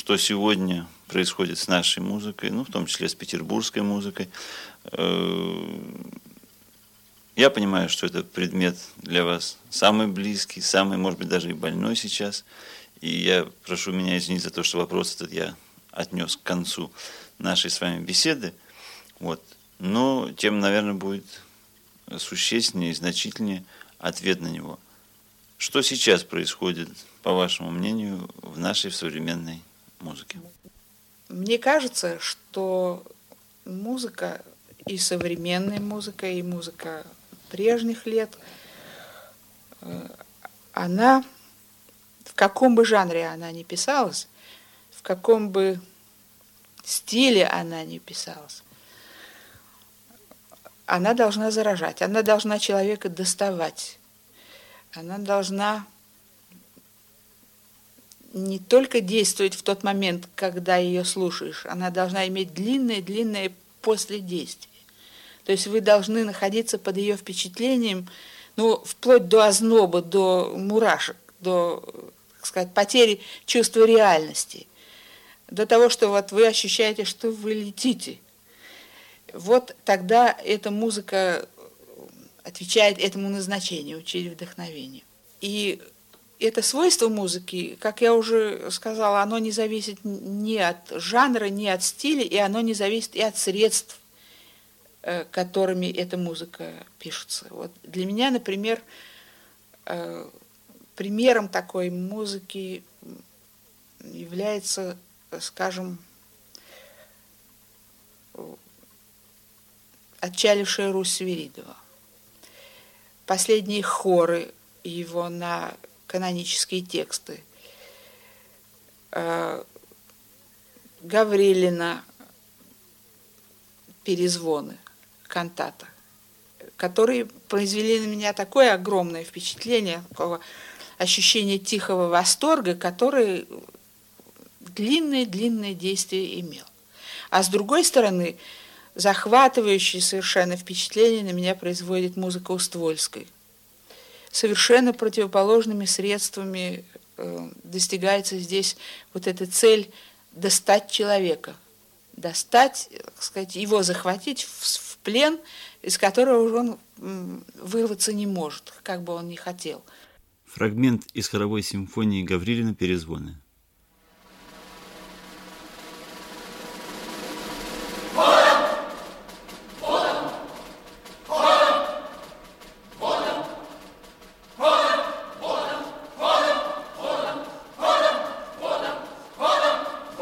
что сегодня происходит с нашей музыкой, ну, в том числе с петербургской музыкой. Я понимаю, что это предмет для вас самый близкий, самый, может быть, даже и больной сейчас. И я прошу меня извинить за то, что вопрос этот я отнес к концу нашей с вами беседы. Вот. Но тем, наверное, будет существеннее и значительнее ответ на него. Что сейчас происходит, по вашему мнению, в нашей современной музыке? Мне кажется, что музыка, и современная музыка, и музыка прежних лет, она, в каком бы жанре она ни писалась, в каком бы стиле она ни писалась, она должна заражать, она должна человека доставать, она должна не только действовать в тот момент, когда ее слушаешь, она должна иметь длинное последействие. То есть вы должны находиться под ее впечатлением, ну, вплоть до озноба, до мурашек, до, так сказать, потери чувства реальности, до того, что вот вы ощущаете, что вы летите. Вот тогда эта музыка отвечает этому назначению, учить вдохновению. И это свойство музыки, как я уже сказала, оно не зависит ни от жанра, ни от стиля, и оно не зависит и от средств, которыми эта музыка пишется. Вот для меня, например, примером такой музыки является, скажем, «Отчалившая Русь» Свиридова. Последние хоры его на канонические тексты. Гаврилина «Перезвоны», кантата, которые произвели на меня такое огромное впечатление, такого ощущения тихого восторга, который длинное действие имел. А с другой стороны, захватывающее совершенно впечатление на меня производит музыка Уствольской. Совершенно противоположными средствами достигается здесь вот эта цель достать человека, достать, так сказать, его захватить в плен, из которого уже он вырваться не может, как бы он ни хотел. Фрагмент из хоровой симфонии Гаврилина «Перезвоны».